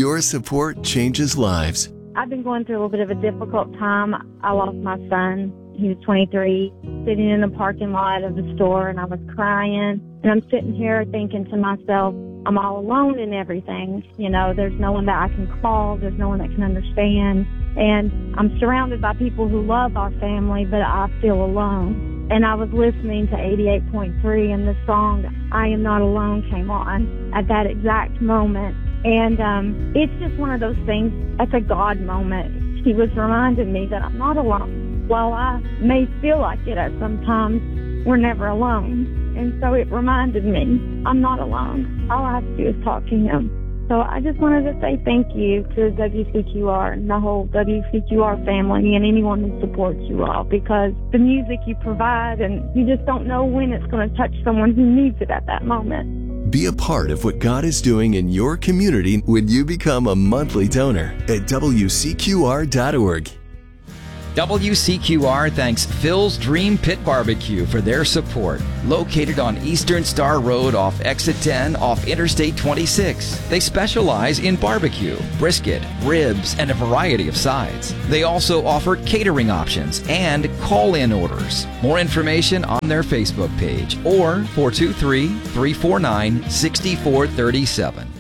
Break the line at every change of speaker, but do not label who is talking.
Your support changes lives.
I've been going through a little bit of a difficult time. I lost my son. He was 23, sitting in the parking lot of the store, and I was crying. And I'm sitting here thinking to myself, I'm all alone in everything. You know, there's no one that I can call. There's no one that can understand. And I'm surrounded by people who love our family, but I feel alone. And I was listening to 88.3, and the song, I Am Not Alone, came on at that exact moment. And it's just one of those things, that's a God moment. He was reminding me that I'm not alone. While I may feel like it at some times, we're never alone. And so it reminded me, I'm not alone. All I have to do is talk to him. So I just wanted to say thank you to WCQR and the whole WCQR family and anyone who supports you all, because the music you provide, and you just don't know when it's going to touch someone who needs it at that moment.
Be a part of what God is doing in your community when you become a monthly donor at WCQR.org.
WCQR thanks Phil's Dream Pit Barbecue for their support. Located on Eastern Star Road off Exit 10 off Interstate 26. They specialize in barbecue, brisket, ribs, and a variety of sides. They also offer catering options and call-in orders. More information on their Facebook page or 423-349-6437.